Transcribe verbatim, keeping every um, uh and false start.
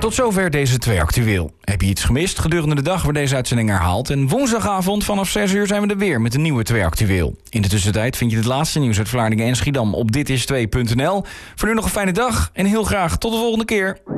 Tot zover deze twee actueel. Heb je iets gemist? Gedurende de dag wordt deze uitzending herhaald. En woensdagavond vanaf zes uur zijn we er weer met een nieuwe twee actueel. In de tussentijd vind je het laatste nieuws uit Vlaardingen en Schiedam op dit is twee punt n l. Voor nu nog een fijne dag en heel graag tot de volgende keer.